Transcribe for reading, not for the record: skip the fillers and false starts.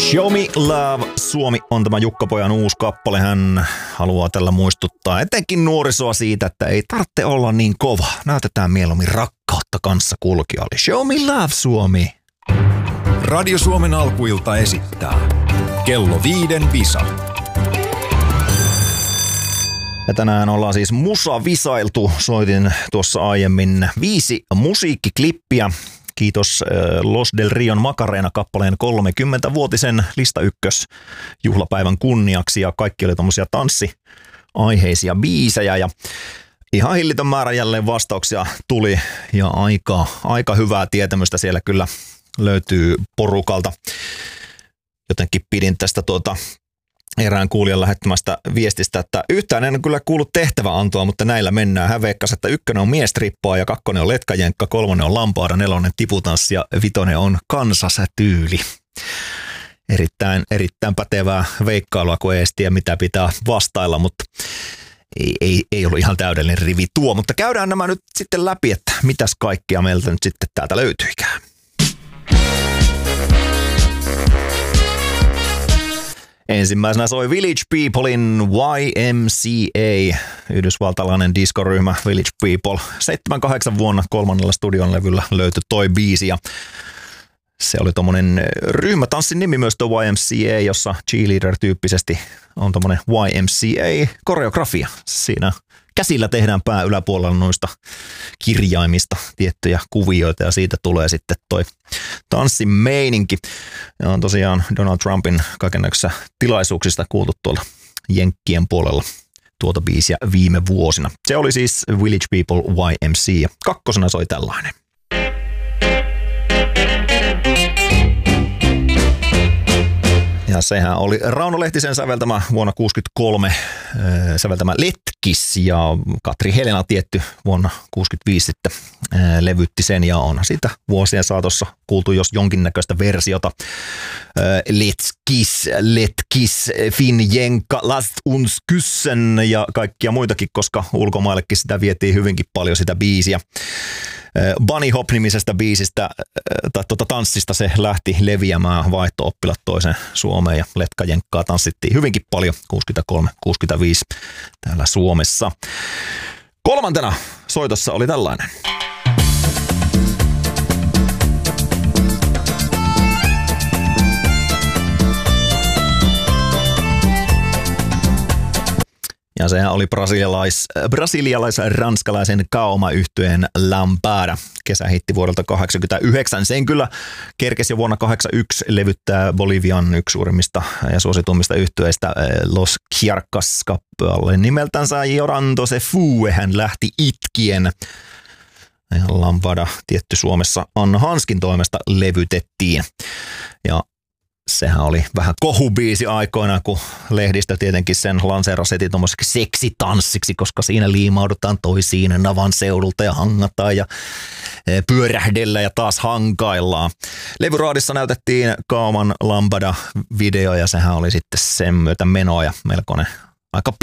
Show Me Love Suomi on tämä Jukka-pojan uusi kappale. Hän haluaa tällä muistuttaa etenkin nuorisoa siitä, että ei tarvitse olla niin kova. Näytetään mieluummin rakkautta kanssakulkijalle. Show Me Love Suomi. Radio Suomen alkuilta esittää Kello 5 visa. Ja tänään ollaan siis musavisailtu. Soitin tuossa aiemmin 5 musiikkiklippiä. Kiitos Los Del Rion Macarena-kappaleen 30-vuotisen lista ykkösjuhlapäivän kunniaksi. Ja kaikki oli tommosia tanssiaiheisia biisejä ja ihan hillitön määrä jälleen vastauksia tuli. Ja aika hyvää tietämystä siellä kyllä löytyy porukalta. Jotenkin pidin tästä erään kuulijan lähettämästä viestistä, että yhtään en kyllä kuullut tehtäväantoa, mutta näillä mennään. Hän veikkasi, että 1 on miestrippaa ja 2 on letkajenkka, 3 on lampaada, 4 tiputanssi ja 5 on kansastyyli. Erittäin pätevää veikkailua, kun ei edes tiedä mitä pitää vastailla, mutta ei ollut ihan täydellinen rivi tuo. Mutta käydään nämä nyt sitten läpi, että mitäs kaikkia meiltä nyt sitten täältä löytyikään. Ensimmäisenä soi Village Peoplein YMCA, yhdysvaltalainen diskoryhmä Village People. 7-8 vuonna 3. studion levyllä löytyi toi biisi ja se oli tommonen ryhmätanssin nimi myös tuo YMCA, jossa cheerleader-tyyppisesti on tommonen YMCA-koreografia. Siinä käsillä tehdään pää yläpuolella noista kirjaimista tiettyjä kuvioita ja siitä tulee sitten toi tanssin meininki. Ja on tosiaan Donald Trumpin kaikennäköisissä tilaisuuksista kuultu tuolla Jenkkien puolella tuota biisiä viime vuosina. Se oli siis Village People YMC ja 2. soi tällainen. Ja sehän oli Rauno Lehtisen säveltämä vuonna 1963 säveltämä Letkis ja Katri Helena tietty vuonna 1965 sitten levytti sen ja onhan siitä vuosien saatossa kuultu jos jonkinnäköistä versiota. Letkis, Finn Jenka, Last uns Kyssen ja kaikkia muitakin, koska ulkomaillekin sitä vietiin hyvinkin paljon sitä biisiä. Bunny Hop-nimisestä biisistä tai tanssista se lähti leviämään, vaihto-oppilat toisen Suomeen ja letkajenkkaa tanssittiin hyvinkin paljon 63-65 täällä Suomessa. 3. soitossa oli tällainen. Ja sehän oli brasilialais-ranskalaisen Kaoma-yhtyeen Lambada, kesähitti vuodelta 1989. Sen kyllä kerkesi jo vuonna 1981 levyttää Bolivian yksi suurimmista ja suosituimmista yhtyeistä Los Kiarkas-kappale nimeltänsä Llorando se fue, hän lähti itkien. Ja Lambada tietty Suomessa Anna Hanskin toimesta levytettiin. Ja sehän oli vähän kohubiisi aikoina, kun lehdistö tietenkin sen lanseerasi heti tommoseksi seksitanssiksi, koska siinä liimaudutaan toisiin navan seudulta ja hangataan ja pyörähdellä ja taas hankaillaan. Levyraadissa näytettiin Kaoman Lambada-video ja sehän oli sitten sen myötä menoa ja melkoinen aika